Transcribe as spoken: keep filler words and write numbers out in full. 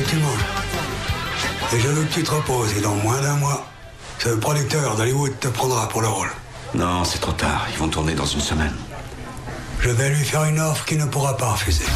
tu manges. Et je veux que tu te reposes, et dans moins d'un mois, ce producteur d'Hollywood te prendra pour le rôle. Non, c'est trop tard. Ils vont tourner dans une semaine. Je vais lui faire une offre qu'il ne pourra pas refuser.